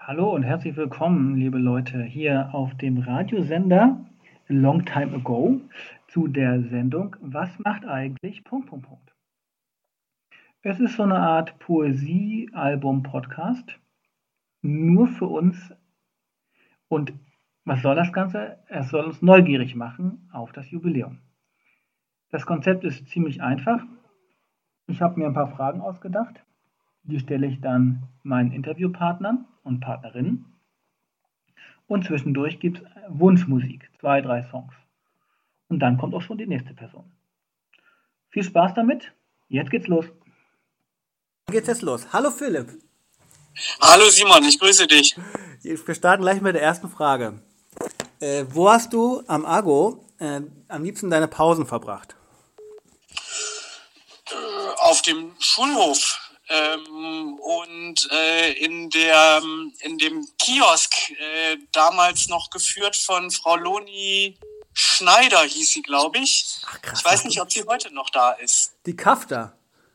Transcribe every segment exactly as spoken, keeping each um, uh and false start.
Hallo und herzlich willkommen, liebe Leute, hier auf dem Radiosender Long Time Ago zu der Sendung Was macht eigentlich Punkt, Punkt, Punkt. Es ist so eine Art Poesie-Album-Podcast, nur für uns. Und was soll das Ganze? Es soll uns neugierig machen auf das Jubiläum. Das Konzept ist ziemlich einfach. Ich habe mir ein paar Fragen ausgedacht. Die stelle ich dann meinen Interviewpartnern und Partnerinnen. Und zwischendurch gibt es Wunschmusik, zwei, drei Songs. Und dann kommt auch schon die nächste Person. Viel Spaß damit. Jetzt geht's los. Geht's jetzt los. Hallo Philipp. Hallo Simon, ich grüße dich. Wir starten gleich mit der ersten Frage. Äh, wo hast du am Ago äh, am liebsten deine Pausen verbracht? Äh, auf dem Schulhof ähm, und äh, in, der, in dem Kiosk, äh, damals noch geführt von Frau Loni Schneider, hieß sie, glaube ich. Ach, krass, ich weiß nicht, ob sie heute noch da ist. Die Kafta.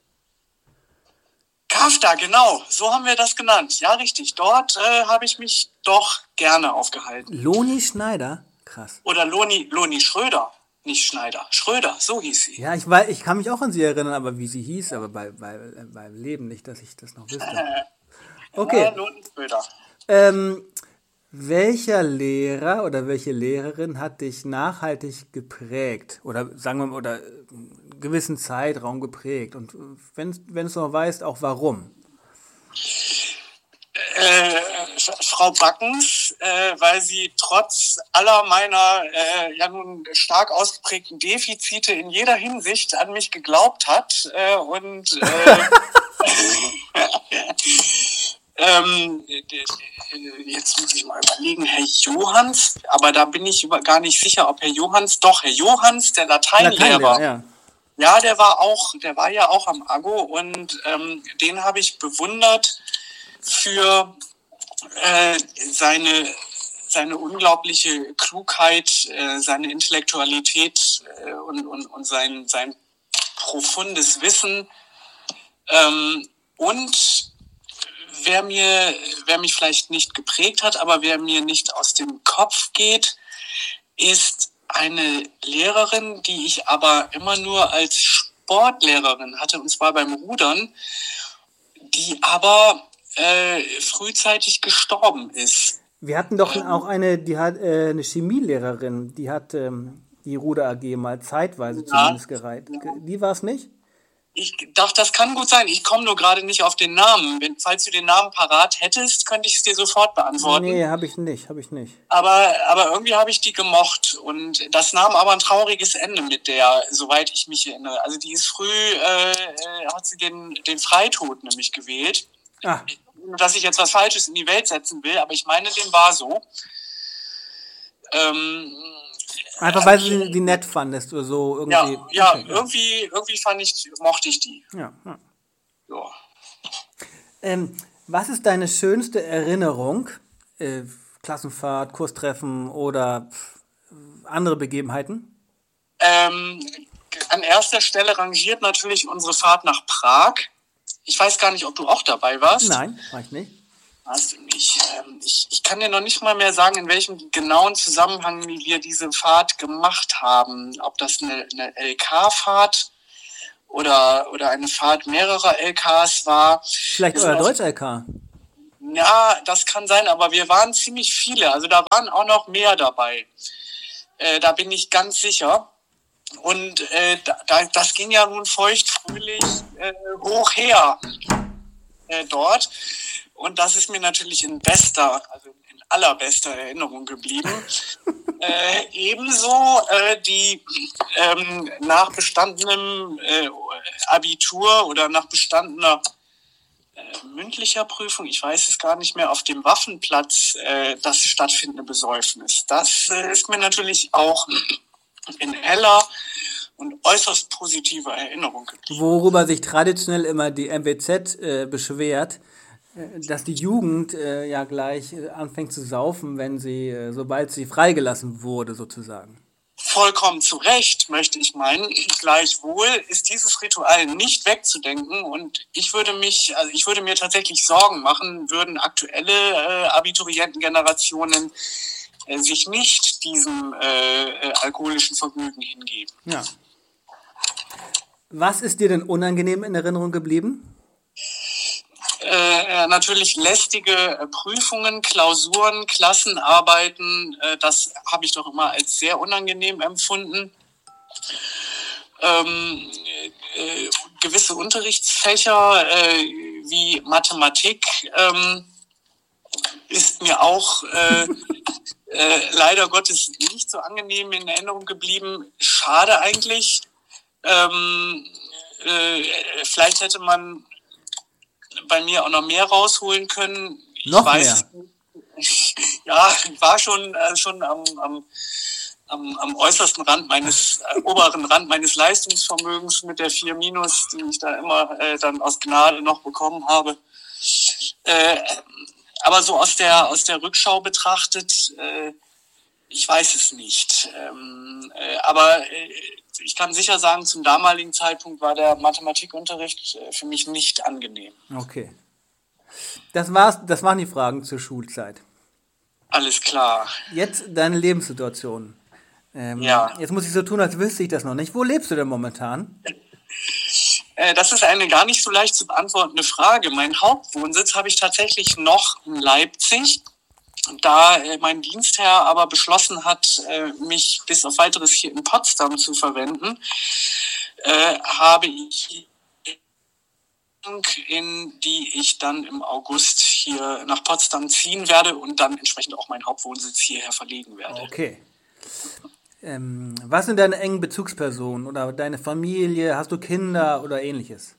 Kafta, genau, so haben wir das genannt. Ja, richtig. Dort äh, habe ich mich doch gerne aufgehalten. Loni Schneider? Krass. Oder Loni, Loni Schröder, nicht Schneider. Schröder, so hieß sie. Ja, ich, weiß, ich kann mich auch an sie erinnern, aber wie sie hieß, aber bei, bei, beim Leben nicht, dass ich das noch wüsste. Okay. Ja, Loni Schröder. Ähm, welcher Lehrer oder welche Lehrerin hat dich nachhaltig geprägt? Oder sagen wir mal, oder einen gewissen Zeitraum geprägt? Und wenn, wenn du noch weißt, auch warum? Äh, Frau Backens, äh, weil sie trotz aller meiner äh, ja nun stark ausgeprägten Defizite in jeder Hinsicht an mich geglaubt hat äh, und äh, ähm, jetzt muss ich mal überlegen, Herr Johanns, aber da bin ich über, gar nicht sicher, ob Herr Johanns, doch Herr Johanns, der Lateinlehrer, Lateinlehrer ja. ja, der war auch, der war ja auch am Ago und ähm, den habe ich bewundert für äh, seine, seine unglaubliche Klugheit, äh, seine Intellektualität äh, und, und, und sein, sein profundes Wissen. Ähm, und wer mir, wer mich vielleicht nicht geprägt hat, aber wer mir nicht aus dem Kopf geht, ist eine Lehrerin, die ich aber immer nur als Sportlehrerin hatte, und zwar beim Rudern, die aber äh, frühzeitig gestorben ist. Wir hatten doch ähm, auch eine, die hat äh, eine Chemielehrerin, die hat ähm, die Ruder A G mal zeitweise ja, zumindest gereiht. Ja. Die war es nicht? Ich dachte, das kann gut sein. Ich komme nur gerade nicht auf den Namen. Wenn, falls du den Namen parat hättest, könnte ich es dir sofort beantworten. Nee, habe ich nicht, habe ich nicht. Aber, aber irgendwie habe ich die gemocht. Und das nahm aber ein trauriges Ende mit der, soweit ich mich erinnere. Also die ist früh, äh, hat sie den, den Freitod nämlich gewählt. Ah. Dass ich jetzt was Falsches in die Welt setzen will, aber ich meine, dem war so. Ähm... Einfach weil du die nett fandest oder so irgendwie. Ja, ja, okay, irgendwie, ja. irgendwie fand ich, mochte ich die. Ja. ja. ja. Ähm, was ist deine schönste Erinnerung? Äh, Klassenfahrt, Kurstreffen oder andere Begebenheiten? Ähm, an erster Stelle rangiert natürlich unsere Fahrt nach Prag. Ich weiß gar nicht, ob du auch dabei warst. Nein, war ich nicht. Weißt du nicht. Ich, ich kann dir noch nicht mal mehr sagen, in welchem genauen Zusammenhang wir diese Fahrt gemacht haben. Ob das eine, eine L K-Fahrt oder, oder eine Fahrt mehrerer L Ks war. Vielleicht euer Deutsch-L K? Ja, das kann sein, aber wir waren ziemlich viele. Also da waren auch noch mehr dabei. Äh, da bin ich ganz sicher. Und äh, da, das ging ja nun feuchtfröhlich äh, hoch her äh, dort. Und das ist mir natürlich in bester, also in allerbester Erinnerung geblieben. äh, ebenso äh, die ähm, nach bestandenem äh, Abitur oder nach bestandener äh, mündlicher Prüfung, ich weiß es gar nicht mehr, auf dem Waffenplatz äh, das stattfindende Besäufnis. Das äh, ist mir natürlich auch in heller und äußerst positiver Erinnerung geblieben. Worüber sich traditionell immer die M W Z äh, beschwert, dass die Jugend äh, ja gleich äh, anfängt zu saufen, wenn sie, äh, sobald sie freigelassen wurde, sozusagen. vollkommen zu Recht, möchte ich meinen. Gleichwohl ist dieses Ritual nicht wegzudenken und ich würde mich, also ich würde mir tatsächlich Sorgen machen, würden aktuelle äh, Abiturientengenerationen äh, sich nicht diesem äh, alkoholischen Vergnügen hingeben. Ja. Was ist dir denn unangenehm in Erinnerung geblieben? Äh, natürlich lästige äh, Prüfungen, Klausuren, Klassenarbeiten, äh, das habe ich doch immer als sehr unangenehm empfunden. Ähm, äh, gewisse Unterrichtsfächer äh, wie Mathematik ähm, ist mir auch äh, äh, leider Gottes nicht so angenehm in Erinnerung geblieben. Schade eigentlich. Ähm, äh, vielleicht hätte man bei mir auch noch mehr rausholen können. Ich noch weiß, mehr? Ja, ich war schon, äh, schon am, am, am, am äußersten Rand meines, äh, oberen Rand meines Leistungsvermögens mit der vier Minus, die ich da immer äh, dann aus Gnade noch bekommen habe. Äh, aber so aus der, aus der Rückschau betrachtet, äh, ich weiß es nicht. Ähm, äh, aber äh, ich kann sicher sagen, zum damaligen Zeitpunkt war der Mathematikunterricht äh, für mich nicht angenehm. Okay. Das war's, das waren die Fragen zur Schulzeit. Alles klar. Jetzt deine Lebenssituation. Ähm, Ja. Jetzt muss ich so tun, als wüsste ich das noch nicht. Wo lebst du denn momentan? Äh, das ist eine gar nicht so leicht zu beantwortende Frage. Mein Hauptwohnsitz habe ich tatsächlich noch in Leipzig. Da äh, mein Dienstherr aber beschlossen hat, äh, mich bis auf Weiteres hier in Potsdam zu verwenden, äh, habe ich in die ich dann im August hier nach Potsdam ziehen werde und dann entsprechend auch meinen Hauptwohnsitz hierher verlegen werde. Okay. Ähm, was sind deine engen Bezugspersonen oder deine Familie? Hast du Kinder oder ähnliches?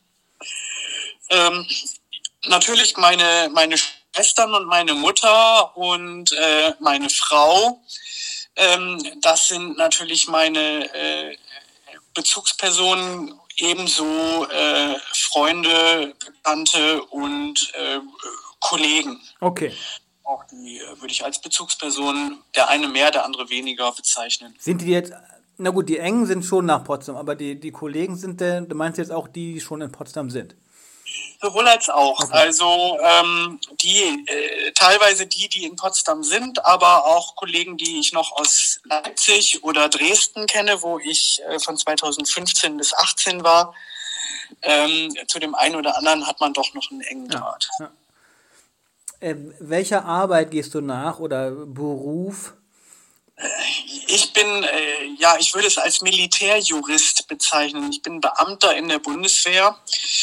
Ähm, natürlich meine, meine Schwestern und meine Mutter und äh, meine Frau. Ähm, das sind natürlich meine äh, Bezugspersonen, ebenso äh, Freunde, Bekannte und äh, Kollegen. Okay. Auch die äh, würde ich als Bezugspersonen, der eine mehr, der andere weniger, bezeichnen. Sind die jetzt, na gut, die engen sind schon nach Potsdam, aber die, die Kollegen sind, denn, du meinst jetzt auch die, die schon in Potsdam sind? Sowohl als auch. Okay. Also ähm, die äh, teilweise die, die in Potsdam sind, aber auch Kollegen, die ich noch aus Leipzig oder Dresden kenne, wo ich äh, von zweitausendfünfzehn bis achtzehn war. Ähm, zu dem einen oder anderen hat man doch noch einen engen Draht. Ja, ja. Äh, welcher Arbeit gehst du nach oder Beruf? Ich bin, äh, ja, ich würde es als Militärjurist bezeichnen. Ich bin Beamter in der Bundeswehr.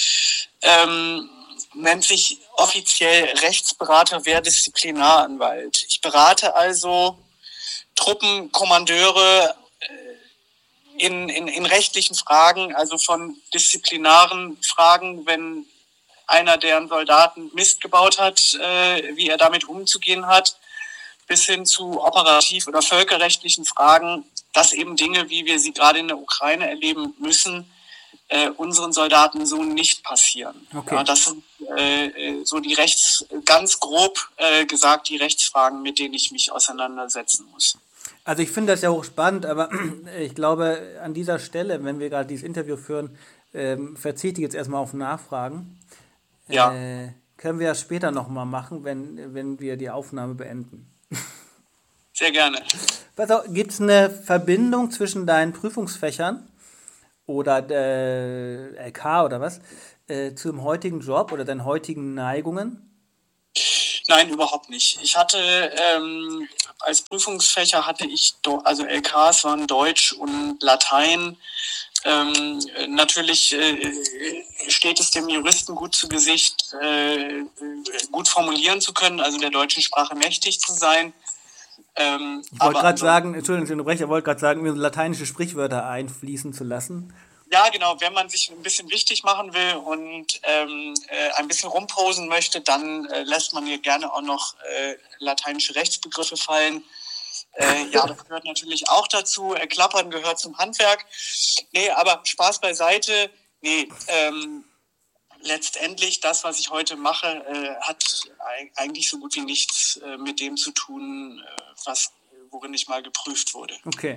Ähm, nennt sich offiziell Rechtsberater, Wehrdisziplinaranwalt. Ich berate also Truppenkommandeure äh, in, in, in rechtlichen Fragen, also von disziplinaren Fragen, wenn einer deren Soldaten Mist gebaut hat, äh, wie er damit umzugehen hat, bis hin zu operativ- oder völkerrechtlichen Fragen, dass eben Dinge, wie wir sie gerade in der Ukraine erleben müssen, Äh, unseren Soldaten so nicht passieren. Okay. Ja, das sind äh, so die Rechts, ganz grob äh, gesagt, die Rechtsfragen, mit denen ich mich auseinandersetzen muss. Also ich finde das ja hochspannend, aber ich glaube, an dieser Stelle, wenn wir gerade dieses Interview führen, ähm, verzichte ich jetzt erstmal auf Nachfragen. Ja. Äh, können wir das später nochmal machen, wenn, wenn wir die Aufnahme beenden. Sehr gerne. Pass auf, gibt es eine Verbindung zwischen deinen Prüfungsfächern oder äh, L K oder was, äh, zum heutigen Job oder deinen heutigen Neigungen? Nein, überhaupt nicht. Ich hatte ähm, als Prüfungsfächer hatte ich, also L Ks waren Deutsch und Latein. Ähm, natürlich äh, steht es dem Juristen gut zu Gesicht, äh, gut formulieren zu können, also der deutschen Sprache mächtig zu sein. Ähm, ich wollte gerade sagen, Entschuldigung, ich unterbreche, ich wollte gerade sagen, mir lateinische Sprichwörter einfließen zu lassen. Ja, genau. Wenn man sich ein bisschen wichtig machen will und ähm, äh, ein bisschen rumposen möchte, dann äh, lässt man hier gerne auch noch äh, lateinische Rechtsbegriffe fallen. Äh, ja, das gehört natürlich auch dazu. Äh, Klappern gehört zum Handwerk. Nee, aber Spaß beiseite. Nee, ähm, letztendlich das, was ich heute mache, äh, hat eigentlich so gut wie nichts äh, mit dem zu tun, äh, was, worin ich mal geprüft wurde. Okay.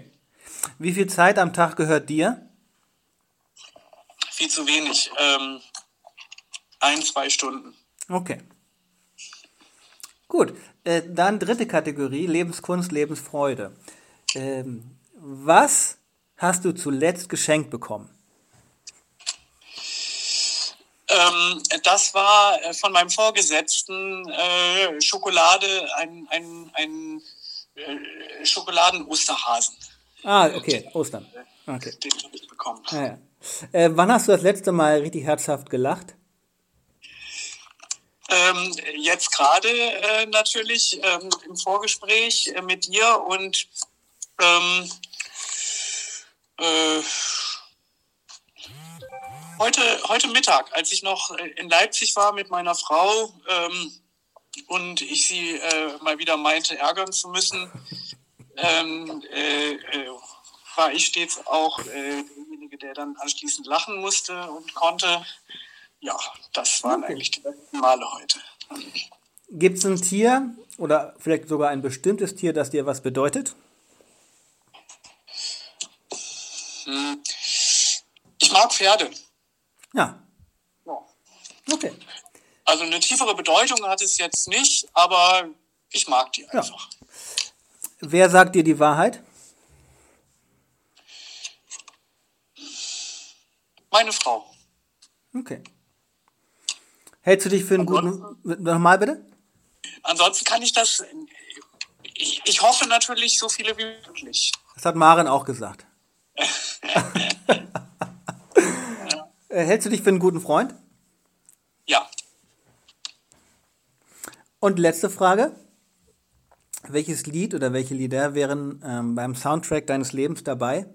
Wie viel Zeit am Tag gehört dir? Viel zu wenig. Ähm, ein, zwei Stunden. Okay. Gut, äh, dann dritte Kategorie, Lebenskunst, Lebensfreude. Ähm, was hast du zuletzt geschenkt bekommen? Ähm, das war äh, von meinem Vorgesetzten äh, Schokolade, ein, ein, ein äh, Schokoladen-Osterhasen. Ah, okay, Ostern. Okay. Den habe ich bekommen. Ah, ja. äh, wann hast du das letzte Mal richtig herzhaft gelacht? Ähm, jetzt gerade äh, natürlich ähm, im Vorgespräch äh, mit dir und ähm, äh, heute, heute Mittag, als ich noch in Leipzig war mit meiner Frau ähm, und ich sie äh, mal wieder meinte, ärgern zu müssen, ähm, äh, äh, war ich stets auch äh, derjenige, der dann anschließend lachen musste und konnte. Ja, das waren Okay. eigentlich die letzten Male heute. Gibt es ein Tier oder vielleicht sogar ein bestimmtes Tier, das dir was bedeutet? Hm. Ich mag Pferde. Ja, Ja. okay. Also eine tiefere Bedeutung hat es jetzt nicht, aber ich mag die einfach. Wer sagt dir die Wahrheit? Meine Frau. Okay. Hältst du dich für einen guten... Nochmal bitte? Ansonsten kann ich das, ich, ich hoffe natürlich so viele wie möglich. Das hat Maren auch gesagt. Äh, Hältst du dich für einen guten Freund? Ja, Und letzte Frage. Welches Lied oder welche Lieder wären ähm, beim Soundtrack deines Lebens dabei?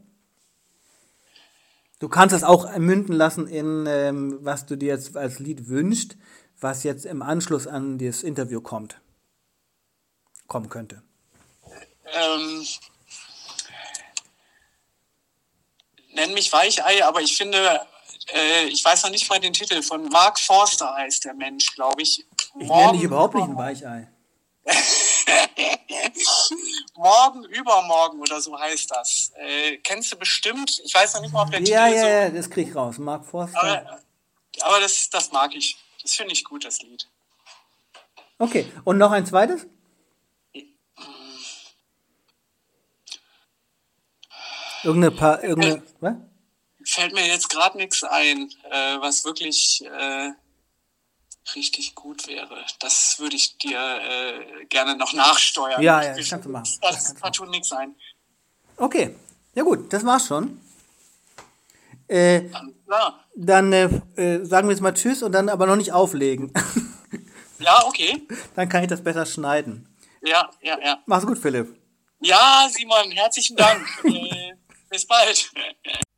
Du kannst es auch münden lassen in, ähm, was du dir jetzt als Lied wünschst, was jetzt im Anschluss an das Interview kommt. Kommen könnte. ähm, nenn mich Weichei, aber ich finde, äh, ich weiß noch nicht mal den Titel, von Mark Forster heißt der Mensch, glaube ich. Ich nenne dich überhaupt nicht ein Weichei. Morgen, übermorgen oder so heißt das. Äh, kennst du bestimmt, ich weiß noch nicht mal, ob der Ja, Titel ja, so... ja, das krieg ich raus. Mark Forster. Aber, aber das, das mag ich. Das finde ich gut, das Lied. Okay, und noch ein zweites? Irgendeine paar, irgendeine, was? Fällt mir jetzt gerade nichts ein, äh, was wirklich äh, richtig gut wäre. Das würde ich dir äh, gerne noch nachsteuern. Ja, ja, Ich- das kannst du machen. Das Das kannst du partout nichts ein. Okay, ja gut, das war's schon. Äh, Alles klar. dann äh, äh, sagen wir jetzt mal Tschüss und dann aber noch nicht auflegen. Ja, okay. Dann kann ich das besser schneiden. Ja, ja, ja. Mach's gut, Philipp. Ja, Simon, herzlichen Dank. äh, bis bald.